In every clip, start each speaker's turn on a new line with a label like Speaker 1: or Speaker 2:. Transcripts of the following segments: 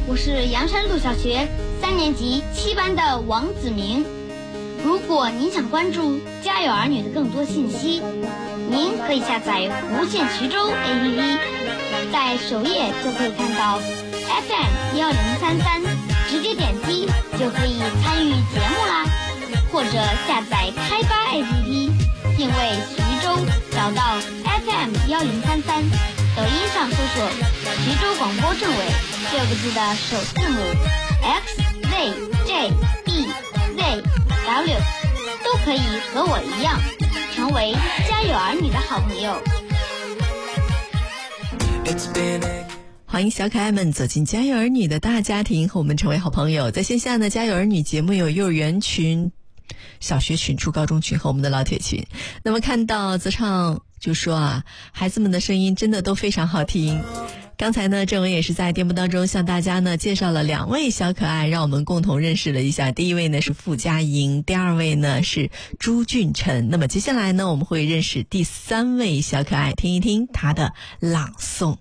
Speaker 1: 我是阳山路小学3年级7班的王子明。如果您想关注家有儿女的更多信息，您可以下载无线徐州 APP， 在首页就可以看到 FM1033，直接点击就可以参与节目啦。或者下载开吧 APP， 定位徐州，找到 FM1033， 抖音上搜索徐州广播政委6个字的首字母 XZJBZW， 都可以和我一样成为家有儿女的好朋友。
Speaker 2: 欢迎小可爱们走进家有儿女的大家庭，和我们成为好朋友。在线下呢，家有儿女节目有幼儿园群、小学群、初高中群和我们的老铁群。那么看到子畅就说啊，孩子们的声音真的都非常好听。刚才呢，郑文也是在节目当中向大家呢介绍了2位小可爱，让我们共同认识了一下。第一位呢是傅佳莹，第2位呢是朱俊辰。那么接下来呢，我们会认识第3位小可爱，听一听他的朗诵。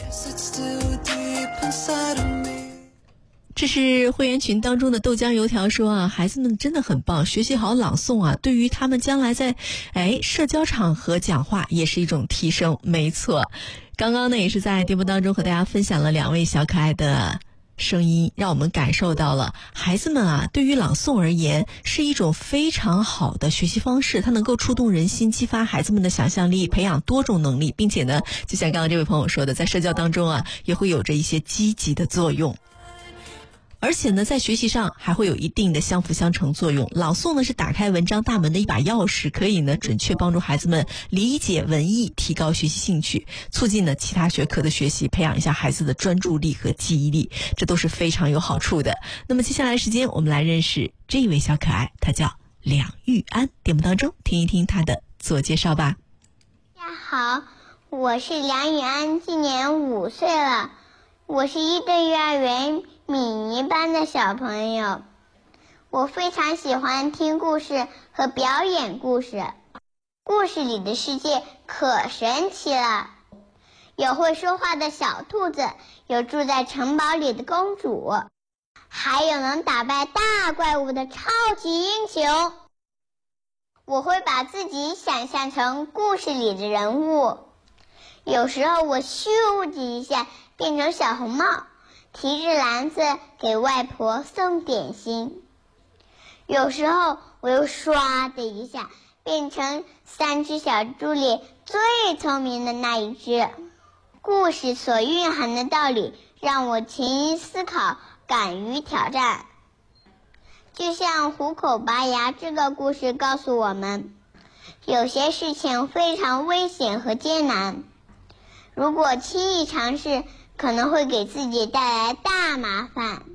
Speaker 2: 这是会员群当中的豆浆油条说啊，孩子们真的很棒，学习好朗诵啊，对于他们将来在社交场合讲话也是一种提升。没错，刚刚呢也是在节目当中和大家分享了2位小可爱的声音，让我们感受到了孩子们啊，对于朗诵而言是一种非常好的学习方式，它能够触动人心，激发孩子们的想象力，培养多种能力，并且呢，就像刚刚这位朋友说的，在社交当中啊，也会有着一些积极的作用。而且呢，在学习上还会有一定的相辅相成作用。朗诵呢是打开文章大门的一把钥匙，可以呢准确帮助孩子们理解文艺，提高学习兴趣，促进呢其他学科的学习，培养一下孩子的专注力和记忆力，这都是非常有好处的。那么接下来时间，我们来认识这一位小可爱，他叫梁玉安。节目当中听一听他的自我介绍吧。
Speaker 3: 大家好，我是梁玉安，今年5岁了，我是伊顿幼儿园米妮班的小朋友。我非常喜欢听故事和表演故事，故事里的世界可神奇了，有会说话的小兔子，有住在城堡里的公主，还有能打败大怪物的超级英雄。我会把自己想象成故事里的人物，有时候我咻的一下变成小红帽，提着篮子给外婆送点心，有时候我又唰的一下变成3只小猪里最聪明的那一只。故事所蕴含的道理让我勤于思考，敢于挑战。就像虎口拔牙这个故事告诉我们，有些事情非常危险和艰难，如果轻易尝试，可能会给自己带来大麻烦。